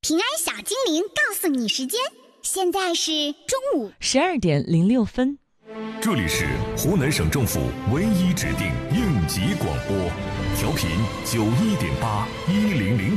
平安小精灵告诉你时间，现在是中午 12:06。 这里是湖南省政府唯一指定应急广播，调频91.81005。